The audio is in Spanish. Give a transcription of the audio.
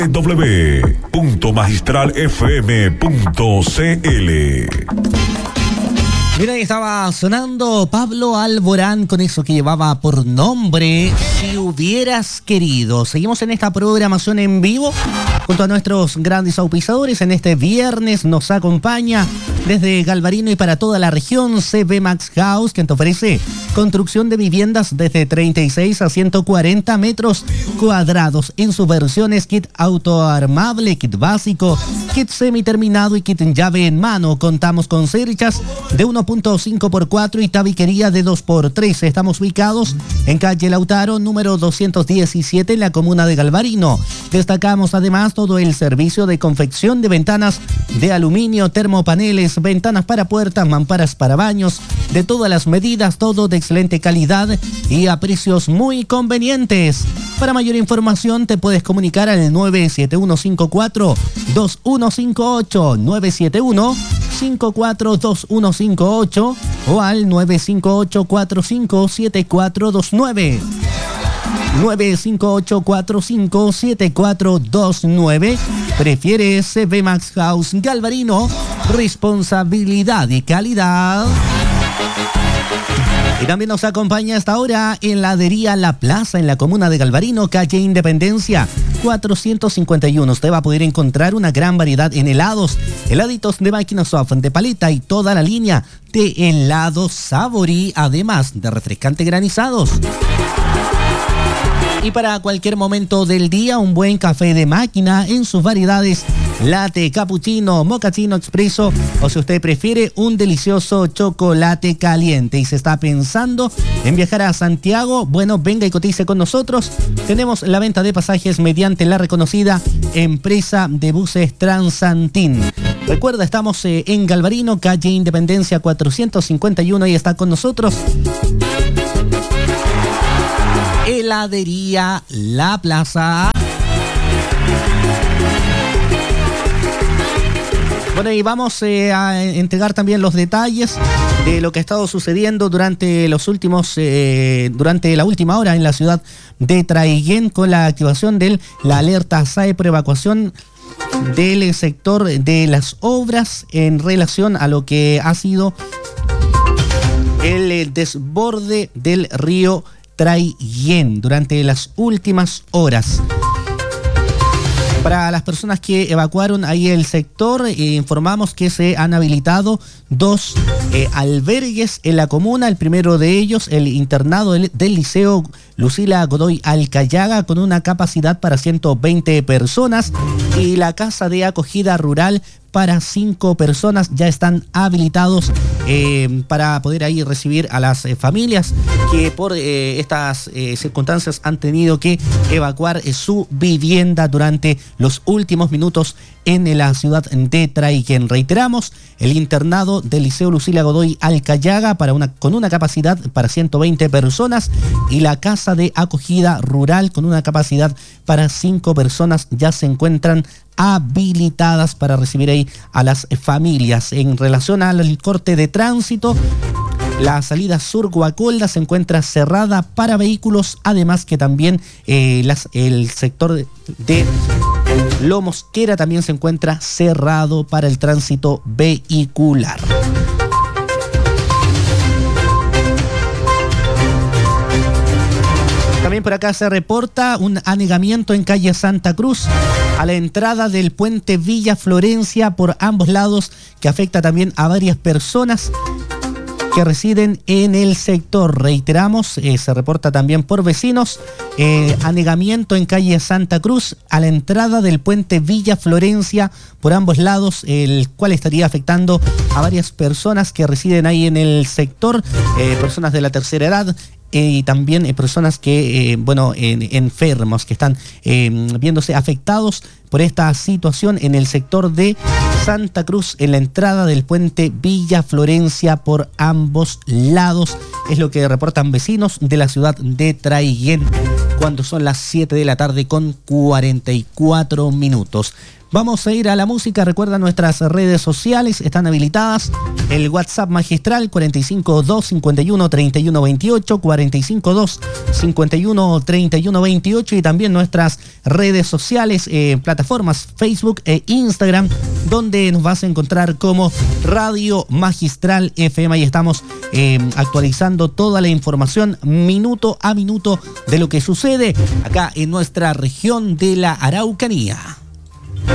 www.magistralfm.cl. Mira, ahí estaba sonando Pablo Alborán con eso que llevaba por nombre Si Hubieras Querido. Seguimos en esta programación en vivo junto a nuestros grandes auspiciadores. En este viernes nos acompaña desde Galvarino y para toda la región CB Max House, quien te ofrece construcción de viviendas desde 36 a 140 metros cuadrados en sus versiones kit autoarmable, kit básico, kit semiterminado y kit en llave en mano. Contamos con cerchas de 1.5x4 y tabiquería de 2x3. Estamos ubicados en calle Lautaro, número 217, en la comuna de Galvarino. Destacamos además todo el servicio de confección de ventanas de aluminio, termopaneles, ventanas para puertas, mamparas para baños, de todas las medidas, todo de excelente calidad y a precios muy convenientes. Para mayor información te puedes comunicar al 97154-2158, 971-542158 o al 958-457429. 958-457429. Prefiere CB Max House Galvarino. Responsabilidad y calidad. Y también nos acompaña hasta ahora Heladería La Plaza en la comuna de Galvarino, calle Independencia 451. Usted va a poder encontrar una gran variedad en helados, heladitos de máquina soft, de paleta y toda la línea de helados Saborí, además de refrescante granizados. Y para cualquier momento del día, un buen café de máquina en sus variedades latte, cappuccino, mochaccino expreso, o si usted prefiere, un delicioso chocolate caliente. Y se está pensando en viajar a Santiago, bueno, venga y cotice con nosotros. Tenemos la venta de pasajes mediante la reconocida empresa de buses Transantin. Recuerda, estamos en Galvarino, calle Independencia 451, y está con nosotros Heladería La Plaza. Bueno, y vamos a entregar también los detalles de lo que ha estado sucediendo durante la última hora en la ciudad de Traiguén con la activación de la alerta SAE por evacuación del sector de las obras en relación a lo que ha sido el desborde del río Traiguén durante las últimas horas. Para las personas que evacuaron ahí el sector, informamos que se han habilitado dos albergues en la comuna. El primero de ellos, el internado del Liceo Lucila Godoy Alcayaga, con una capacidad para 120 personas, y la casa de acogida rural para 5 personas. Ya están habilitados para poder ahí recibir a las familias que por estas circunstancias han tenido que evacuar su vivienda durante los últimos minutos en la ciudad de Traiguén. Reiteramos, el internado del Liceo Lucila Godoy Alcayaga con una capacidad para 120 personas y la casa de acogida rural con una capacidad para 5 personas ya se encuentran habilitadas para recibir ahí a las familias. En relación al corte de tránsito, la salida sur Guacolda se encuentra cerrada para vehículos, además que también el sector de Lo Mosquera también se encuentra cerrado para el tránsito vehicular. También por acá se reporta un anegamiento en calle Santa Cruz a la entrada del puente Villa Florencia por ambos lados, que afecta también a varias personas que residen en el sector. Reiteramos, se reporta también por vecinos, anegamiento en calle Santa Cruz a la entrada del puente Villa Florencia por ambos lados, el cual estaría afectando a varias personas que residen ahí en el sector, personas de la tercera edad, y también personas que, enfermos, que están viéndose afectados por esta situación en el sector de Santa Cruz, en la entrada del puente Villa Florencia por ambos lados. Es lo que reportan vecinos de la ciudad de Traiguén cuando son las 7 de la tarde con 44 minutos. Vamos a ir a la música. Recuerda, nuestras redes sociales están habilitadas. El WhatsApp magistral 452 51 31 28, 452 51 31 28, y también nuestras redes sociales, plataformas Facebook e Instagram, donde nos vas a encontrar como Radio Magistral FM. Ahí estamos actualizando toda la información minuto a minuto de lo que sucede acá en nuestra región de la Araucanía.